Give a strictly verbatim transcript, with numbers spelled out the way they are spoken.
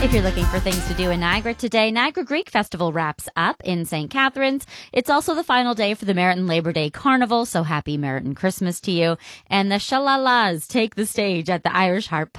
If you're looking for things to do in Niagara today, Niagara Greek Festival wraps up in Saint Catharines. It's also the final day for the Meriton Labor Day Carnival, so happy Meriton Christmas to you. And the Shalalas take the stage at the Irish Harp